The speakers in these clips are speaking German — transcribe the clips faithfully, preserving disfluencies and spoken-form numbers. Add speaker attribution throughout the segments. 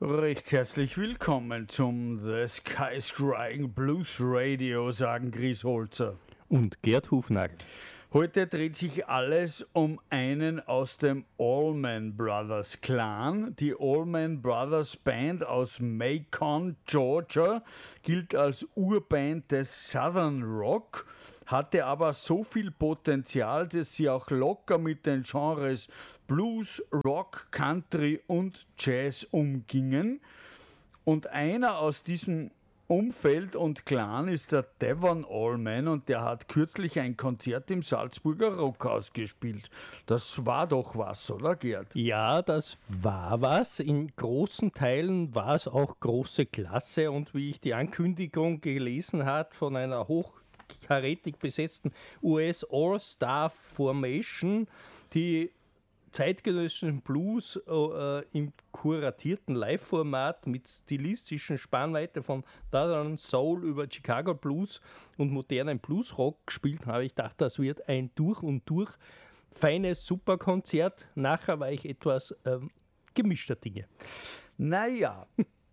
Speaker 1: Recht herzlich willkommen zum The Sky is Crying Blues Radio, sagen Chris Holzer
Speaker 2: und Gerd Hufnagel.
Speaker 1: Heute dreht sich alles um einen aus dem Allman Brothers Clan. Die Allman Brothers Band aus Macon, Georgia, gilt als Urband des Southern Rock, hatte aber so viel Potenzial, dass sie auch locker mit den Genres Blues, Rock, Country und Jazz umgingen. Und einer aus diesem Umfeld und Clan ist der Devon Allman, und der hat kürzlich ein Konzert im Salzburger Rockhaus gespielt. Das war doch was, oder Gerd?
Speaker 2: Ja, das war was. In großen Teilen war es auch große Klasse, und wie ich die Ankündigung gelesen habe von einer hochkarätig besetzten U S All-Star Formation, die zeitgenössischen Blues äh, im kuratierten Live-Format mit stilistischen Spannweite von Southern Soul über Chicago Blues und modernen Bluesrock gespielt habe. Ich dachte, das wird ein durch und durch feines Superkonzert. Nachher war ich etwas ähm, gemischter Dinge.
Speaker 1: Naja,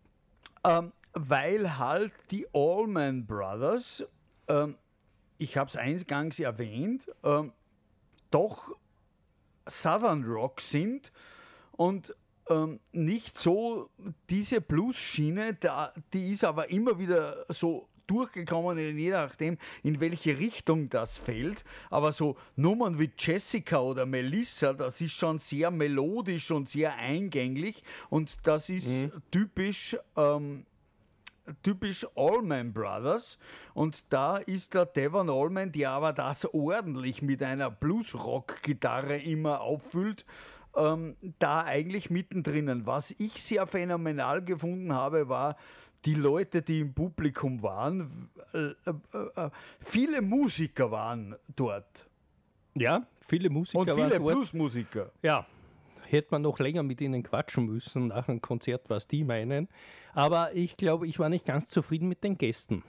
Speaker 1: ähm, weil halt die Allman Brothers, ähm, ich habe es eingangs erwähnt, ähm, doch Southern Rock sind und ähm, nicht so diese Blues-Schiene, da, die ist aber immer wieder so durchgekommen, je nachdem, in welche Richtung das fällt. Aber so Nummern wie Jessica oder Melissa, das ist schon sehr melodisch und sehr eingänglich, und das ist mhm. typisch ähm, typisch Allman Brothers, und da ist der Devon Allman, der aber das ordentlich mit einer Blues-Rock-Gitarre immer auffüllt, ähm, da eigentlich mittendrin. Was ich sehr phänomenal gefunden habe, war die Leute, die im Publikum waren. Äh, äh, äh, viele Musiker waren dort.
Speaker 2: Ja, viele Musiker
Speaker 1: und
Speaker 2: waren
Speaker 1: viele
Speaker 2: dort.
Speaker 1: Bluesmusiker.
Speaker 2: Ja. Hätte man noch länger mit ihnen quatschen müssen nach einem Konzert, was die meinen. Aber ich glaube, ich war nicht ganz zufrieden mit den Gästen.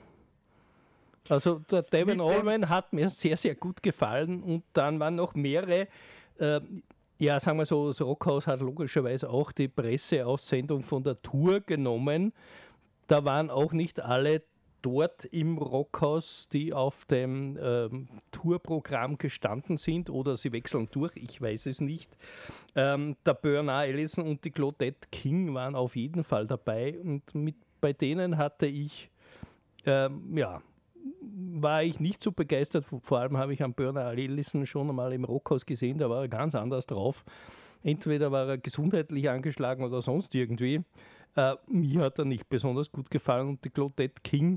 Speaker 2: Also der Devon Allman hat mir sehr, sehr gut gefallen, und dann waren noch mehrere, äh, ja, sagen wir so, das Rockhaus hat logischerweise auch die Presseaussendung von der Tour genommen. Da waren auch nicht alle dort im Rockhaus, die auf dem ähm, Tourprogramm gestanden sind, oder sie wechseln durch, ich weiß es nicht. Ähm, der Bernard Allison und die Claudette King waren auf jeden Fall dabei, und mit, bei denen hatte ich, ähm, ja, war ich nicht so begeistert. Vor allem habe ich an Bernard Allison schon einmal im Rockhaus gesehen, da war er ganz anders drauf. Entweder war er gesundheitlich angeschlagen oder sonst irgendwie. Äh, mir hat er nicht besonders gut gefallen, und die Claudette King,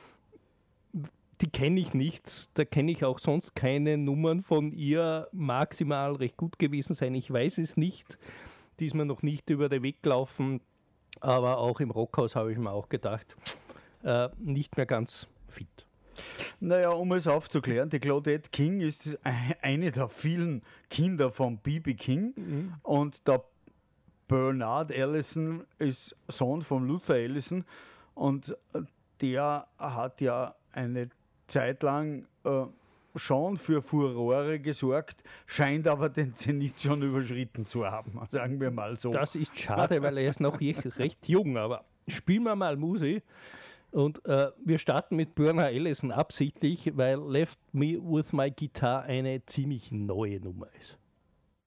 Speaker 2: die kenne ich nicht. Da kenne ich auch sonst keine Nummern von ihr. Maximal recht gut gewesen sein, ich weiß es nicht. Die ist mir noch nicht über den Weg gelaufen, aber auch im Rockhaus habe ich mir auch gedacht, äh, nicht mehr ganz fit.
Speaker 1: Naja, um es aufzuklären, die Claudette King ist eine der vielen Kinder von B B King, mhm. und der Bernard Allison ist Sohn von Luther Allison, und der hat ja eine Zeit lang äh, schon für Furore gesorgt, scheint aber den Zenit schon überschritten zu haben, sagen wir mal so.
Speaker 2: Das ist schade, weil er ist noch recht jung, aber spielen wir mal Musik. Und äh, wir starten mit Bernard Allison absichtlich, weil Left Me With My Guitar eine ziemlich neue Nummer ist.